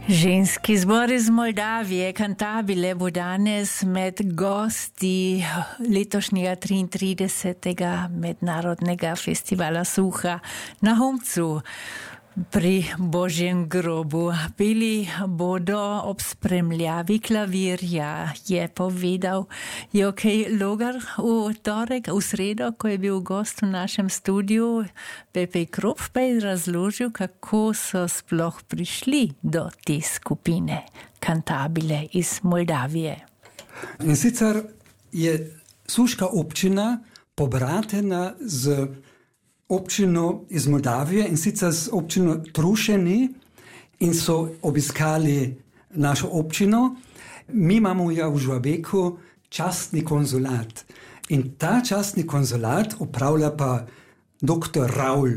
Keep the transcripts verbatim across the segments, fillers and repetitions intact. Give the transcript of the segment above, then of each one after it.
Ženski zbor iz Moldavije, Cantabile, bo danes med gosti letošnjega triintridesetega mednarodnega festivala Suha na Humcu pri Božjem grobu. Peli bodo ob spremljavi klavirja, je povedal Jokej Logar v torek, v sredo, ko je bil gost v našem studiu. Pepe Krop pa je razložil, kako so sploh prišli do te skupine Cantabile iz Moldavije. In sicer je Suška občina pobratena z občino iz Moldavije, in sicer z občino Trušeni, in so obiskali našo občino. Mi imamo ja v Žvabeku častni konzulat. In ta častni konzulat upravlja pa doktor Raul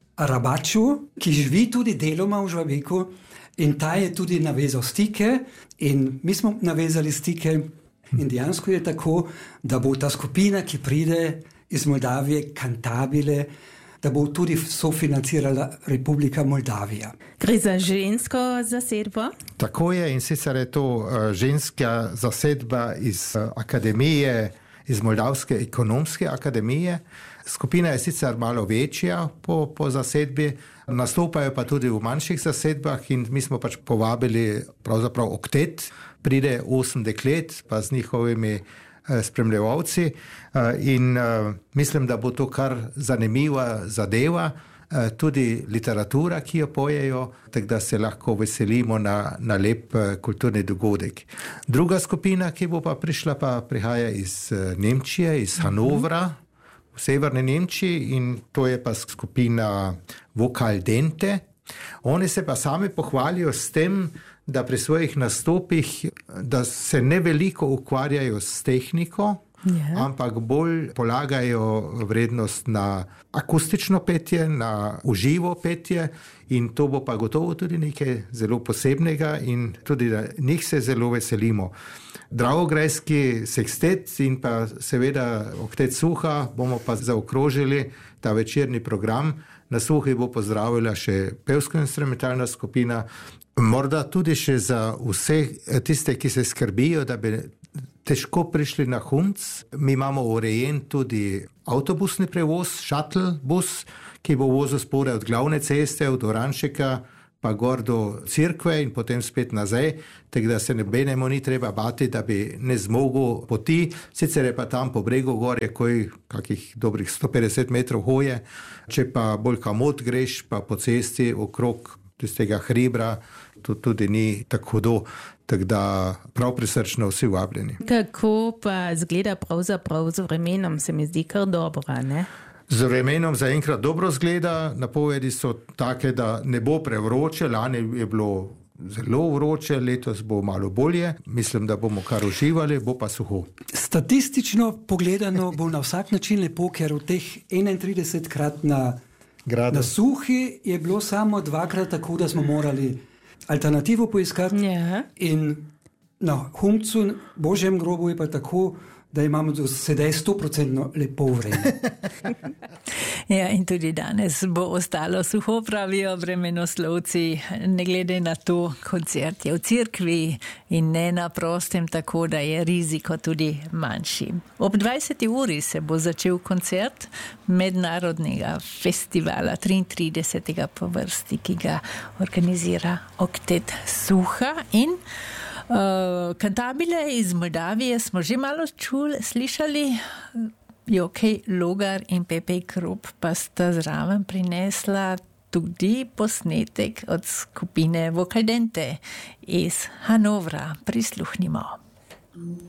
Arabaču, ki živi tudi deloma v Žvabeku, in ta je tudi navezal stike, in mi smo navezali stike, in dejansko je tako, da bo ta skupina, ki pride iz Moldavije, Cantabile, da bo tudi sofinancirala Republika Moldavija. Gre za žensko zasedbo? Tako je, in sicer je to ženska zasedba iz akademije, iz Moldavske ekonomske akademije. Skupina je sicer malo večja po, po zasedbi, nastopajo pa tudi v manjših zasedbah, in mi smo pač povabili pravzaprav oktet, pride osem deklet, pa z njihovimi spremljevalci, in mislim, da bo to kar zanimiva zadeva, tudi literatura, ki jo pojejo, tako da se lahko veselimo na, na lep kulturni dogodek. Druga skupina, ki bo pa prišla, pa prihaja iz Nemčije, iz Hanovra, v severni Nemčiji, in to je pa skupina Vokal Dente. Oni se pa sami pohvalijo s tem, da pri svojih nastopih, da se ne veliko ukvarjajo s tehniko, yeah. ampak bolj polagajo vrednost na akustično petje, na uživo petje, in to bo pa gotovo tudi nekaj zelo posebnega, in tudi da njih se zelo veselimo. Dravograjski sekstet in pa seveda oktet Suha bomo pa zaokrožili ta večerni program. Na Suhi bo pozdravila še pevsko-instrumentalna skupina, morda tudi še za vse tiste, ki se skrbijo, da bi težko prišli na Humc. Mi imamo urejen tudi avtobusni prevoz, shuttle bus, ki bo vozil spodaj od glavne ceste, od Oranšeka, pa gor do cerkve in potem spet nazaj, tako da se nobenemu ni treba bati, da bi ne zmogel poti. Sicer je pa tam po bregu gor je koj kakih dobrih sto petdeset metrov hoje, če pa bolj kamot greš, pa po cesti okrog tistega hribra, to tudi ni tako hudo, tako da prav prisrčno vsi vabljeni. Kako pa zgleda pravzaprav z vremenom, se mi zdi kar dobro, ne? Z vremenom zaenkrat dobro zgleda, napovedi so take, da ne bo prevroče, lani je bilo zelo vroče, letos bo malo bolje, mislim, da bomo kar uživali, bo pa suho. Statistično pogledano bo na vsak način lepo, ker v teh enaintridesetkrat na, na Suhi je bilo samo dvakrat tako, da smo morali alternativo poiskati, yeah. in na Humcu, Božjem grobu je pa tako, da imamo sedaj sto procentno lepo vreme. Ja, in tudi danes bo ostalo suho, pravijo vremenoslovci, ne glede na to, koncert je v cerkvi in ne na prostem, tako da je riziko tudi manjši. Ob dvajseti uri se bo začel koncert mednarodnega festivala, triintridesetega po vrsti, ki ga organizira oktet Suha, in Uh, Cantabile iz Moldavije smo že malo čuli, slišali, Jokej Logar in Pepe Krop pa sta zraven prinesla tudi posnetek od skupine Vokal Dente iz Hanovra. Prisluhnimo.